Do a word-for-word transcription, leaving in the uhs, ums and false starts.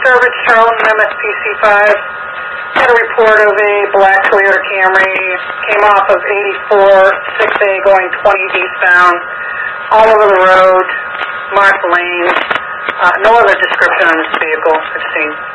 Sturbridge, Charlton, M S P C five. Had a report of a black Toyota Camry. Came off of eighty-four six A going twenty eastbound. All over the road, marked lanes. Uh, no other description on this vehicle I've seen.